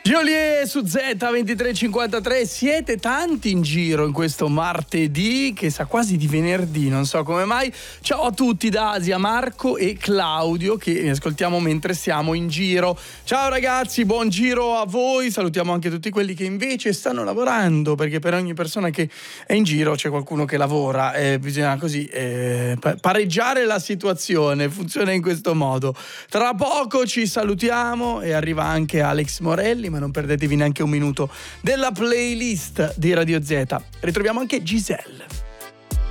Joliet su Z2353, siete tanti in giro in questo martedì che sa quasi di venerdì, non so come mai. Ciao a tutti da Asia, Marco e Claudio che ascoltiamo mentre siamo in giro. Ciao ragazzi, buon giro a voi, salutiamo anche tutti quelli che invece stanno lavorando, perché per ogni persona che è in giro c'è qualcuno che lavora e bisogna così pareggiare la situazione, funziona in questo modo. Tra poco ci salutiamo e arriva anche Alex Morelli, ma non perdetevi neanche un minuto della playlist di Radio Z. Ritroviamo anche Giselle.